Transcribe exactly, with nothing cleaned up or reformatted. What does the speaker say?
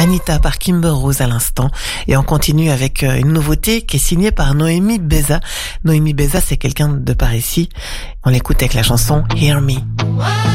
Anita par Kimber Rose à l'instant. Et on continue avec une nouveauté qui est signée par Noémie Beza. Noémie Beza, c'est quelqu'un de par ici. On l'écoute avec la chanson Hear Me.